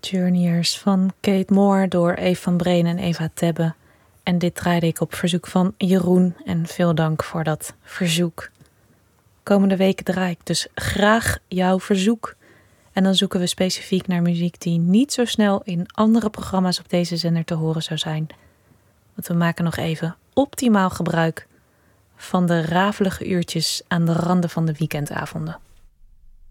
Journeyers van Kate Moore door Eve van Breen en Eva Tebbe. En dit draaide ik op verzoek van Jeroen en veel dank voor dat verzoek. Komende weken draai ik dus graag jouw verzoek. En dan zoeken we specifiek naar muziek die niet zo snel in andere programma's op deze zender te horen zou zijn. Want we maken nog even optimaal gebruik van de rafelige uurtjes aan de randen van de weekendavonden.